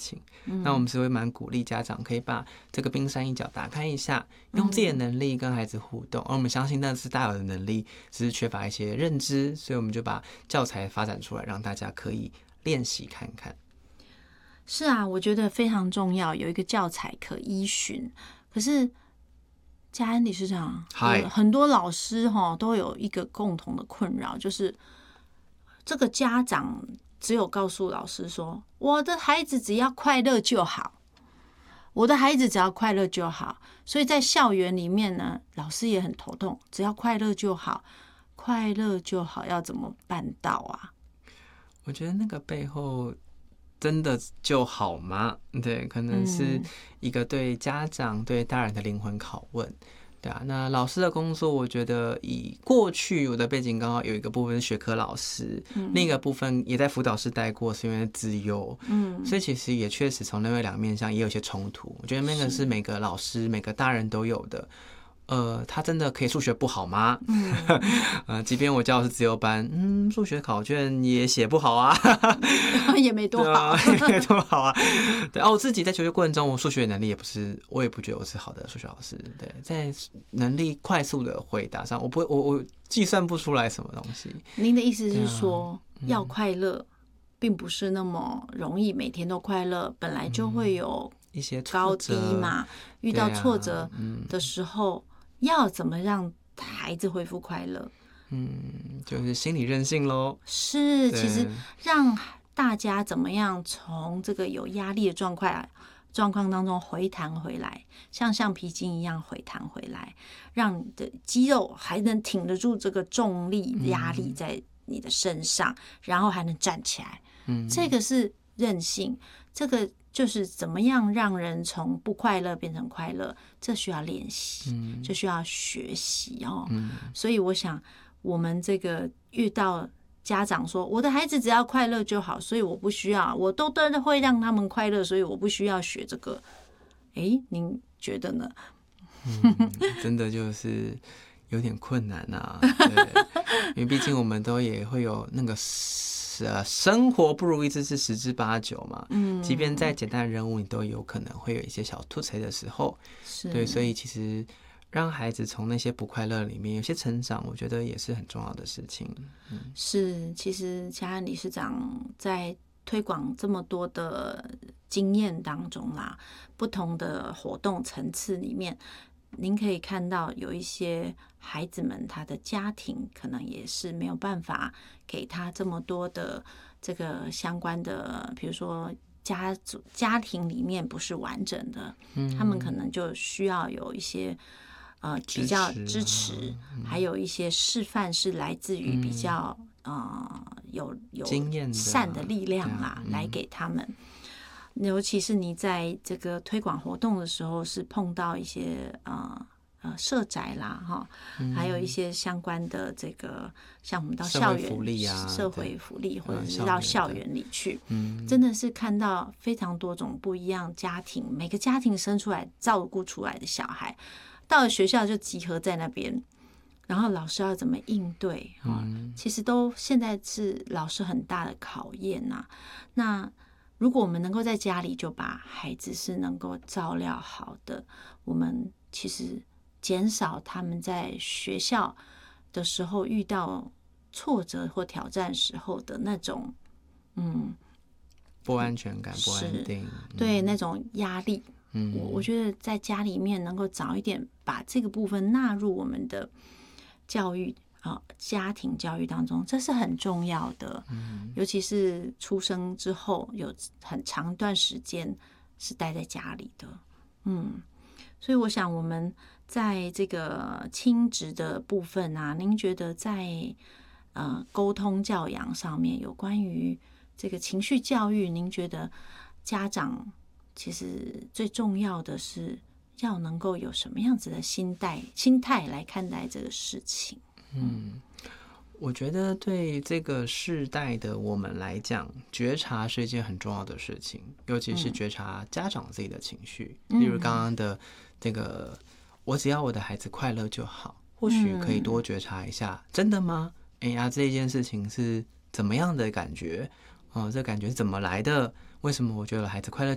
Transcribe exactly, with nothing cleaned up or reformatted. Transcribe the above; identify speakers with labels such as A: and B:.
A: 情。嗯、那我们是会蛮鼓励家长可以把这个冰山一角打开一下，用自己的能力跟孩子互动。而我们相信那是大有的能力，只是缺乏一些认知，所以我们就把教材发展出来，让大家可以练习看看。
B: 是啊，我觉得非常重要，有一个教材可依循。可是嘉恩理事长，很多老师都有一个共同的困扰，就是这个家长只有告诉老师说，我的孩子只要快乐就好，我的孩子只要快乐就好。所以在校园里面呢，老师也很头痛，只要快乐就好，快乐就好要怎么办到啊？
A: 我觉得那个背后真的就好吗？对，可能是一个对家长、对大人的灵魂拷问。对啊，那老师的工作，我觉得以过去我的背景刚好有一个部分是学科老师，嗯、另一个部分也在辅导室待过，是因为资优，嗯，所以其实也确实从那位两面上也有一些冲突。我觉得那个是每个老师、每个大人都有的。呃，他真的可以数学不好吗？嗯，呃，即便我教的是自由班，嗯，数学考卷也写不好啊，
B: 也没多好，
A: 也没多好啊。对啊，我自己在求学过程中，我数学能力也不是，我也不觉得我是好的数学老师。对，在能力快速的回答上，我不会，我我计算不出来什么东西。
B: 您的意思是说，嗯、要快乐，并不是那么容易，每天都快乐，本来就会有
A: 一些
B: 高低嘛，遇到挫折的时候。要怎么让孩子恢复快乐？
A: 嗯，就是心理韧性咯。
B: 是，其实让大家怎么样从这个有压力的状况状况当中回弹回来，像橡皮筋一样回弹回来，让你的肌肉还能挺得住这个重力压力在你的身上，嗯、然后还能站起来。嗯，这个是韧性，这个。就是怎么样让人从不快乐变成快乐，这需要练习，嗯、就需要学习哦。嗯、所以我想，我们这个遇到家长说我的孩子只要快乐就好，所以我不需要，我都都会让他们快乐，所以我不需要学这个。哎，您觉得呢？
A: 嗯、真的就是有点困难啊，对，因为毕竟我们都也会有那个。呃，生活不如意之事十之八九嘛，嗯，即便再简单的任务，你都有可能会有一些小吐槽的时候，
B: 是，
A: 对，所以其实让孩子从那些不快乐里面有些成长，我觉得也是很重要的事情。嗯，
B: 是，其实嘉恩理事长在推广这么多的经验当中啦，不同的活动层次里面。您可以看到有一些孩子们，他的家庭可能也是没有办法给他这么多的这个相关的，比如说家族家庭里面不是完整的，嗯、他们可能就需要有一些呃比较支持，嗯、还有一些示范是来自于比较、嗯、呃有有善的力量啦，嗯、来给他们。尤其是你在这个推广活动的时候，是碰到一些呃呃社宅啦哈，嗯、还有一些相关的这个，像我们到校园
A: 社会福利啊，
B: 社会福利或者是到校园里去，嗯、真的是看到非常多种不一样家庭，每个家庭生出来照顾出来的小孩，到了学校就集合在那边。然后老师要怎么应对啊？嗯、其实都现在是老师很大的考验呐、啊。那如果我们能够在家里就把孩子是能够照料好的，我们其实减少他们在学校的时候遇到挫折或挑战时候的那种嗯
A: 不安全感、不安定，
B: 对、嗯、那种压力。嗯，我我觉得在家里面能够早一点把这个部分纳入我们的教育。啊，家庭教育当中，这是很重要的，嗯、尤其是出生之后有很长一段时间是待在家里的，嗯，所以我想我们在这个亲职的部分啊，您觉得在呃沟通教养上面，有关于这个情绪教育，您觉得家长其实最重要的是要能够有什么样子的心态心态来看待这个事情？
A: 嗯，我觉得对这个世代的我们来讲，觉察是一件很重要的事情，尤其是觉察家长自己的情绪。嗯、例如刚刚的这个，我只要我的孩子快乐就好，或许可以多觉察一下，嗯、真的吗？哎呀，这件事情是怎么样的感觉？哦、呃，这感觉是怎么来的？为什么我觉得孩子快乐